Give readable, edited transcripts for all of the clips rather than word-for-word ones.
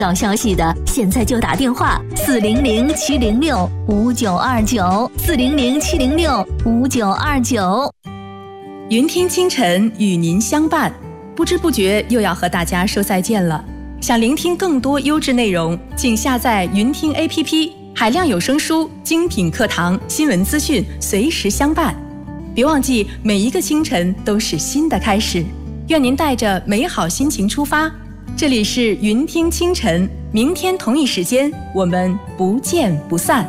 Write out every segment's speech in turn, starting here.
到消息的，现在就打电话400-706-5929，400-706-5929。 云听清晨与您相伴，不知不觉又要和大家说再见了。想聆听更多优质内容，请下载云听 APP， 海量有声书、精品课堂、新闻资讯，随时相伴。别忘记，每一个清晨都是新的开始。愿您带着美好心情出发。这里是云听清晨，明天同一时间，我们不见不散。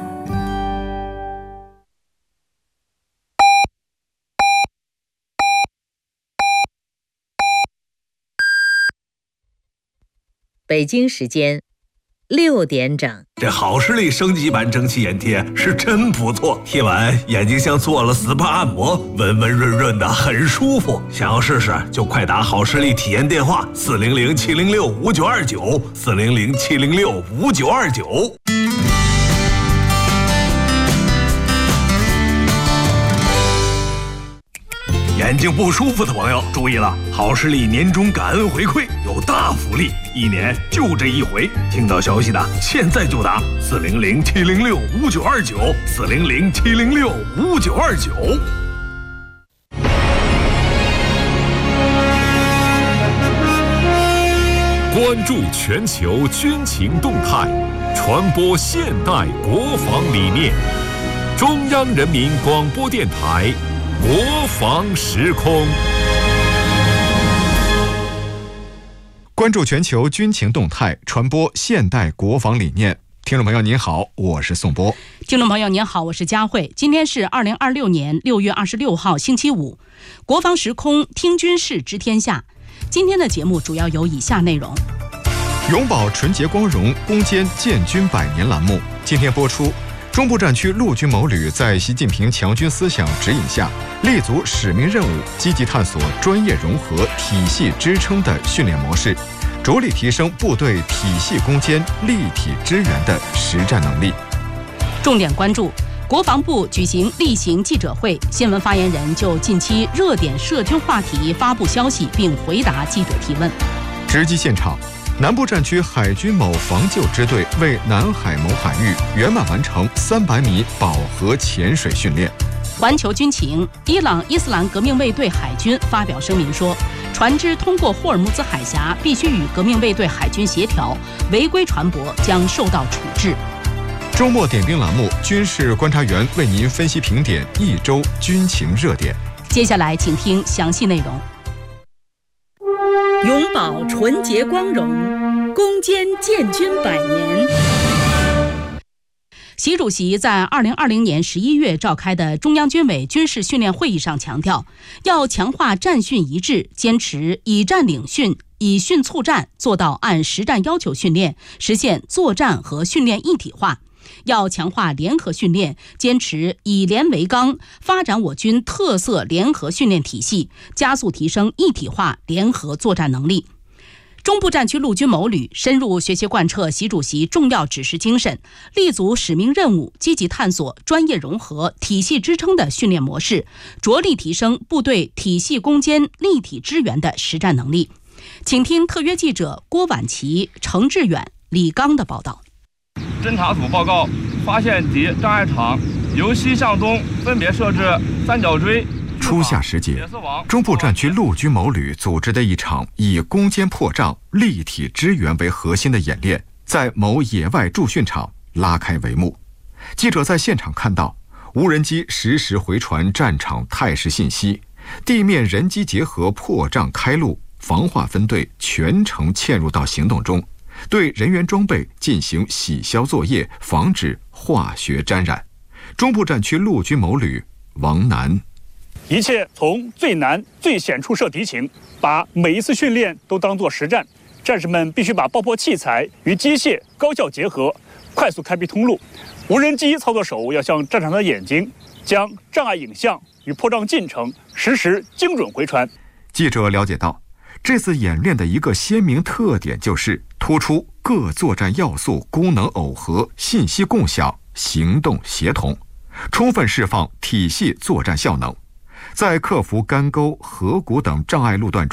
北京时间6点整。 这好视力升级版蒸汽眼贴是真不错，贴完眼睛像做了 SPA 按摩，温温润润的，很舒服。想要试试就快打好视力体验电话400-706-5929，400-706-5929。眼睛不舒服的朋友注意了，好视力年终感恩回馈有大福利，1年就这一回。听到消息的现在就打400-706-5929，400-706-5929。 关注全球军情动态，传播现代国防理念。中央人民广播电台国防时空。 关注全球军情动态，传播现代国防理念。听众朋友您好，我是宋波。 听众朋友您好，我是佳慧。今天是2026年6月26号星期五，国防时空听军事知天下。今天的节目主要有以下内容： 永葆纯洁光荣，攻坚建军100年栏目今天播出。中部战区陆军某旅在习近平强军思想指引下，立足使命任务，积极探索专业融合、体系支撑的训练模式，着力提升部队体系攻坚、立体支援的实战能力。 重点关注国防部举行例行记者会，新闻发言人就近期热点涉军话题发布消息，并回答记者提问。 直击现场，南部战区海军某防救支队为南海某海域圆满完成300米饱和潜水训练。 环球军情，伊朗伊斯兰革命卫队海军发表声明说，船只通过霍尔木兹海峡必须与革命卫队海军协调，违规船舶将受到处置。 周末点兵栏目，军事观察员为您分析评点一周军情热点。 接下来请听详细内容。永葆纯洁光荣，攻坚建军100年。习主席在2020年11月召开的中央军委军事训练会议上强调，要强化战训一致，坚持以战领训、以训促战，做到按实战要求训练，实现作战和训练一体化。要强化联合训练，坚持以联为纲，发展我军特色联合训练体系，加速提升一体化联合作战能力。中部战区陆军某旅深入学习贯彻习主席重要指示精神，立足使命任务，积极探索专业融合、体系支撑的训练模式，着力提升部队体系攻坚、立体支援的实战能力。请听特约记者郭婉琪、程志远、李刚的报道。 侦察组报告，发现敌障碍场由西向东分别设置三角锥。 初夏时节，中部战区陆军某旅组织的一场以攻坚破障、立体支援为核心的演练，在某野外驻训场拉开帷幕。记者在现场看到，无人机实时回传战场态势信息，地面人机结合破障开路，防化分队全程嵌入到行动中，对人员装备进行洗消作业，防止化学沾染。中部战区陆军某旅王楠， 一切从最难最险处设敌情，把每一次训练都当作实战。战士们必须把爆破器材与机械高效结合，快速开辟通路。无人机操作手要像战场的眼睛，将障碍影像与破障进程实时精准回传。 记者了解到，这次演练的一个鲜明特点就是突出各作战要素功能耦合、信息共享、行动协同，充分释放体系作战效能。在克服干沟、河谷等障碍路段中，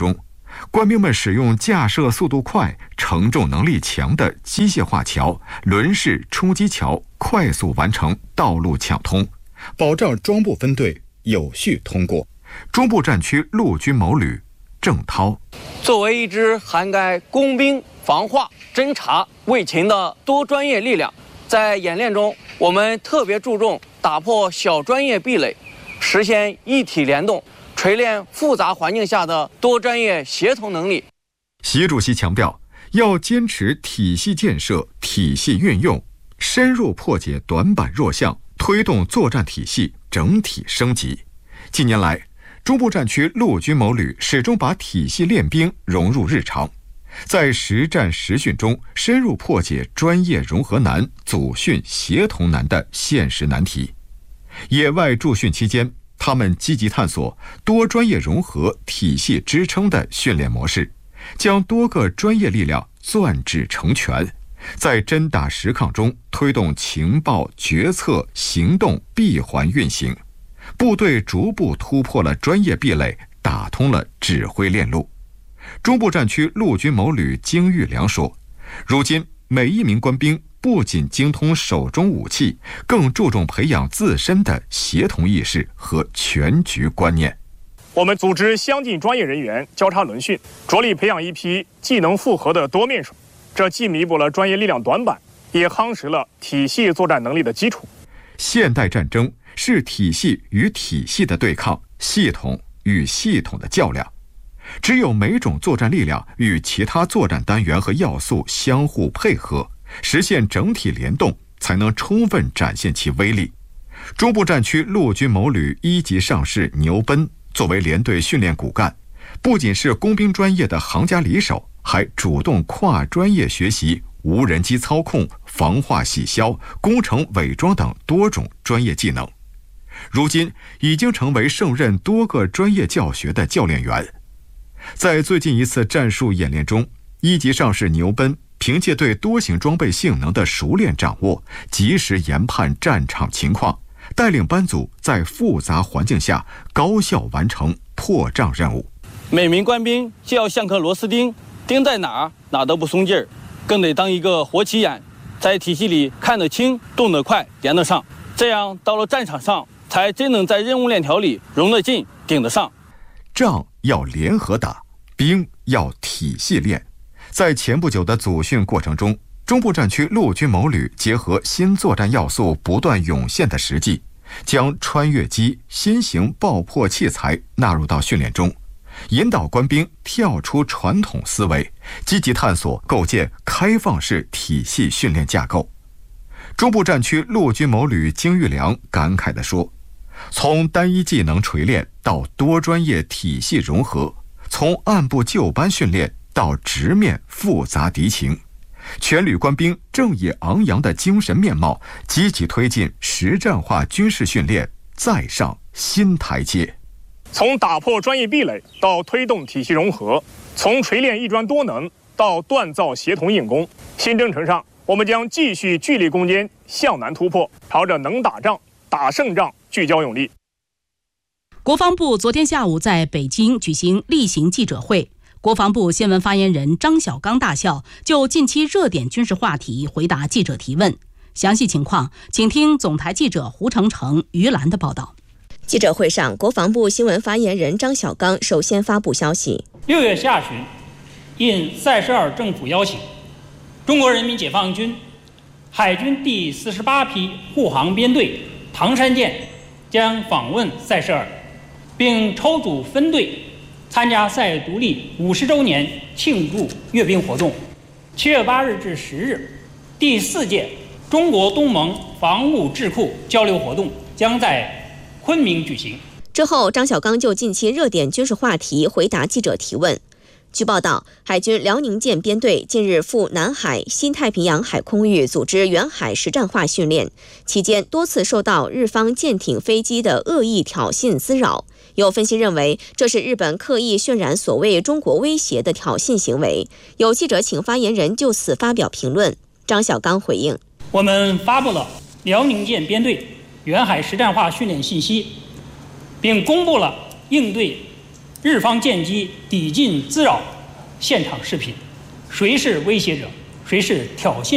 官兵们使用架设速度快、承重能力强的机械化桥、轮式冲击桥，快速完成道路抢通，保障装部分队有序通过。中部战区陆军某旅郑涛： 作为一支涵盖工兵、防化、侦察、卫勤的多专业力量，在演练中，我们特别注重打破小专业壁垒，实现一体联动，锤炼复杂环境下的多专业协同能力。 习主席强调，要坚持体系建设、体系运用，深入破解短板弱项，推动作战体系整体升级。近年来，中部战区陆军某旅始终把体系练兵融入日常，在实战实训中深入破解专业融合难、组训协同难的现实难题。野外驻训期间，他们积极探索多专业融合、体系支撑的训练模式，将多个专业力量攥指成拳，在真打实抗中推动情报、决策、行动闭环运行。部队逐步突破了专业壁垒，打通了指挥链路。中部战区陆军某旅金玉良说，如今每一名官兵不仅精通手中武器，更注重培养自身的协同意识和全局观念。 我们组织相近专业人员交叉轮训，着力培养一批技能复合的多面手，这既弥补了专业力量短板，也夯实了体系作战能力的基础。 现代战争是体系与体系的对抗，系统与系统的较量。只有每种作战力量与其他作战单元和要素相互配合，实现整体联动，才能充分展现其威力。中部战区陆军某旅1级上士牛奔作为连队训练骨干，不仅是工兵专业的行家里手，还主动跨专业学习无人机操控、防化洗消、工程伪装等多种专业技能。如今已经成为胜任多个专业教学的教练员。在最近一次战术演练中，1级上士牛奔凭借对多型装备性能的熟练掌握，及时研判战场情况，带领班组在复杂环境下高效完成破障任务。 每名官兵就要像颗螺丝钉，钉在哪儿都不松劲儿，更得当一个活起眼，在体系里看得清、动得快、连得上，这样到了战场上才真能在任务链条里融得进、顶得上。 仗要联合打，兵要体系练。在前不久的组训过程中，中部战区陆军某旅结合新作战要素不断涌现的实际，将穿越机、新型爆破器材纳入到训练中，引导官兵跳出传统思维，积极探索构建开放式体系训练架构。中部战区陆军某旅金玉良感慨地说，从单一技能锤炼到多专业体系融合，从按部就班训练到直面复杂敌情，全旅官兵正以昂扬的精神面貌，积极推进实战化军事训练再上新台阶。 从打破专业壁垒到推动体系融合，从锤炼一专多能到锻造协同硬功，新征程上，我们将继续聚力攻坚，向南突破，朝着能打仗、打胜仗聚焦用力。 国防部昨天下午在北京举行例行记者会，国防部新闻发言人张小刚大校就近期热点军事话题回答记者提问。详细情况，请听总台记者胡成成、于兰的报道。 记者会上，国防部新闻发言人张小刚首先发布消息：6 月下旬，应塞舌尔政府邀请，中国人民解放军海军第48批护航编队唐山舰将访问塞舌尔，并抽组分队参加塞独立50周年庆祝阅兵活动。7月8日至10日，第4届中国东盟防务智库交流活动将在昆明举行。 之后，张小刚就近期热点军事话题回答记者提问。据报道，海军辽宁舰编队近日赴南海、西太平洋海空域组织远海实战化训练，期间多次受到日方舰艇、飞机的恶意挑衅滋扰。有分析认为，这是日本刻意渲染所谓中国威胁的挑衅行为。有记者请发言人就此发表评论。张小刚回应： 我们发布了辽宁舰编队远海实战化训练信息，并公布了应对日方舰机抵近滋扰现场视频，谁是威胁者，谁是挑衅